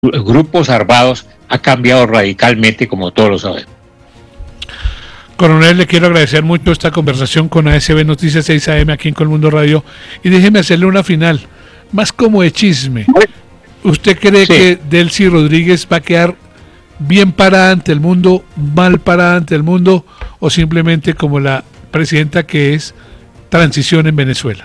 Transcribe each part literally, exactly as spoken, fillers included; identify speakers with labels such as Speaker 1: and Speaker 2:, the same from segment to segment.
Speaker 1: grupos armados ha cambiado radicalmente, como todos lo sabemos.
Speaker 2: Coronel, le quiero agradecer mucho esta conversación con A S B Noticias seis A M aquí en Colmundo Radio, y déjeme hacerle una final, más como de chisme. ¿Usted cree sí. que Delcy Rodríguez va a quedar bien parada ante el mundo, mal parada ante el mundo, o simplemente como la presidenta que es, transición en Venezuela?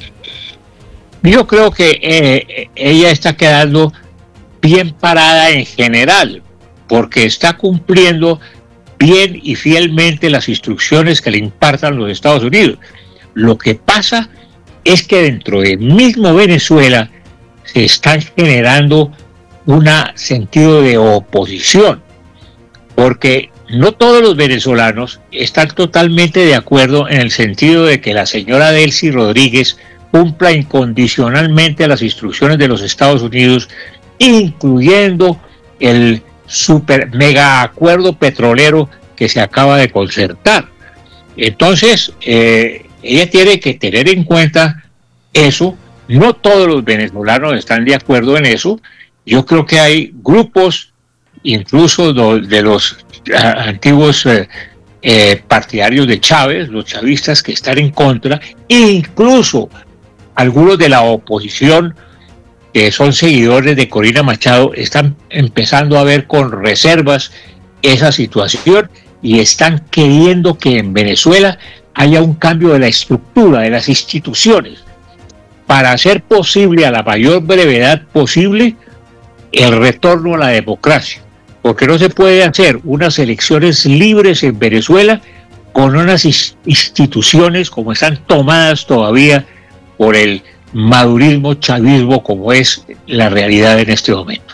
Speaker 1: Yo creo que eh, ella está quedando bien parada en general, porque está cumpliendo bien y fielmente las instrucciones que le impartan los Estados Unidos. Lo que pasa es que dentro del mismo Venezuela se está generando un sentido de oposición, porque no todos los venezolanos están totalmente de acuerdo en el sentido de que la señora Delcy Rodríguez cumpla incondicionalmente las instrucciones de los Estados Unidos, incluyendo el super mega acuerdo petrolero que se acaba de concertar. Entonces, eh, ella tiene que tener en cuenta eso. No todos los venezolanos están de acuerdo en eso. Yo creo que hay grupos, incluso de los antiguos eh, eh, partidarios de Chávez, los chavistas, que están en contra, incluso algunos de la oposición que son seguidores de Corina Machado están empezando a ver con reservas esa situación y están queriendo que en Venezuela haya un cambio de la estructura de las instituciones para hacer posible a la mayor brevedad posible el retorno a la democracia, porque no se puede hacer unas elecciones libres en Venezuela con unas instituciones como están tomadas todavía por el madurismo, chavismo, como es la realidad en este momento.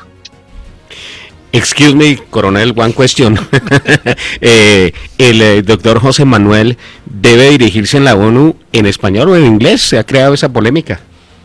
Speaker 3: Excuse me, coronel, one question. eh, el eh, doctor José Manuel debe dirigirse en la ONU en español o en inglés. ¿Se ha creado esa polémica?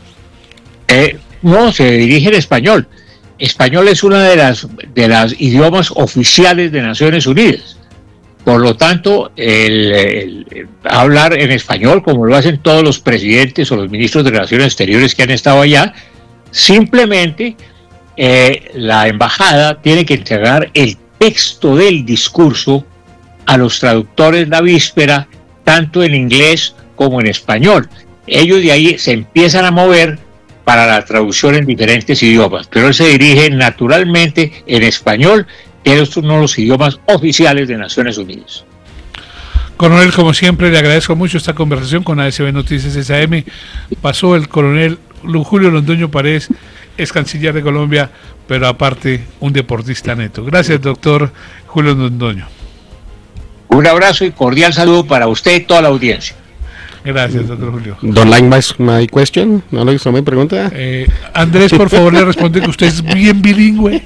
Speaker 1: Eh, no, se dirige en español. Español es una de las de las idiomas oficiales de Naciones Unidas. Por lo tanto, el, el, el hablar en español, como lo hacen todos los presidentes o los ministros de Relaciones Exteriores que han estado allá, simplemente eh, la embajada tiene que entregar el texto del discurso a los traductores la víspera, tanto en inglés como en español. Ellos de ahí se empiezan a mover para la traducción en diferentes idiomas, pero él se dirige naturalmente en español, que es uno de los idiomas oficiales de Naciones Unidas.
Speaker 2: Coronel, como siempre, le agradezco mucho esta conversación con A S B Noticias S A M. Pasó el coronel Julio Londoño Paredes, ex canciller de Colombia, pero aparte un deportista neto. Gracias, doctor Julio Londoño.
Speaker 1: Un abrazo y cordial saludo para usted y toda la audiencia.
Speaker 2: Gracias, doctor Julio.
Speaker 3: Don't like my, my question. ¿No le gustó mi pregunta?
Speaker 2: Eh, Andrés, por favor, le responde que usted es bien bilingüe.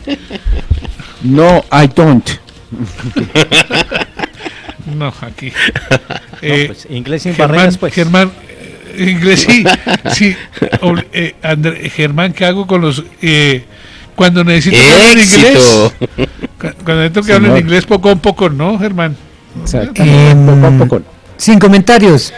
Speaker 4: No, I don't.
Speaker 2: No, aquí.
Speaker 5: Eh, no, pues, inglés sin barreras, pues.
Speaker 2: Germán, eh, inglés sí. sí eh, André, Germán, ¿qué hago con los... Eh, cuando necesito que hablen inglés? Cuando necesito que hablen inglés poco a poco, ¿no, Germán?
Speaker 4: O sea, eh, poco a poco. Sin comentarios.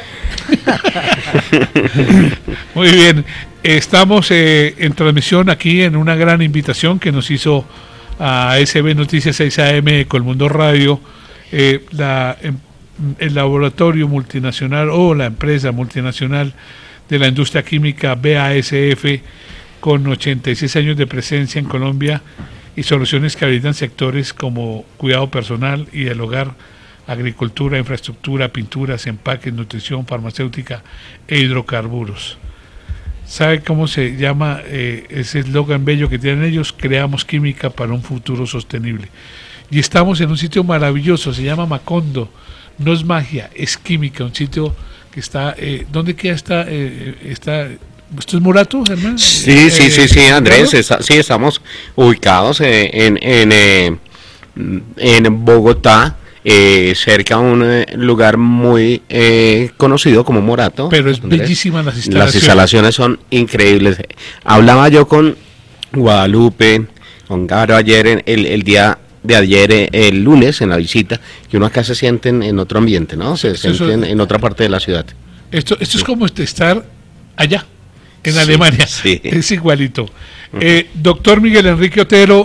Speaker 2: Muy bien. Estamos eh, en transmisión aquí en una gran invitación que nos hizo a A S B Noticias seis A M Colmundo Radio, eh, la, el laboratorio multinacional o la empresa multinacional de la industria química B A S F, con ochenta y seis años de presencia en Colombia y soluciones que habilitan sectores como cuidado personal y del hogar, agricultura, infraestructura, pinturas, empaques, nutrición, farmacéutica e hidrocarburos. ¿Sabe cómo se llama eh, ese eslogan bello que tienen ellos? Creamos química para un futuro sostenible. Y estamos en un sitio maravilloso, se llama Macondo. No es magia, es química, un sitio que está... Eh, ¿Dónde queda esta? Eh, está, ¿Esto es Morato, Germán?
Speaker 3: Sí,
Speaker 2: eh,
Speaker 3: sí, sí, sí, Andrés. Está, sí, estamos ubicados eh, en, en, eh, en Bogotá. Eh, cerca a un eh, lugar muy eh, conocido como Morato.
Speaker 2: Pero es Andrés, bellísima las instalaciones.
Speaker 3: Las instalaciones son increíbles. Hablaba yo con Guadalupe, con Garo ayer, el, el día de ayer, el lunes, en la visita, que uno acá se siente en, en otro ambiente, ¿no? Se sienten en otra parte de la ciudad.
Speaker 2: Esto, esto sí. Es como estar allá. en Alemania.
Speaker 3: Sí.
Speaker 2: Es igualito. Eh, doctor Miguel Enrique Otero,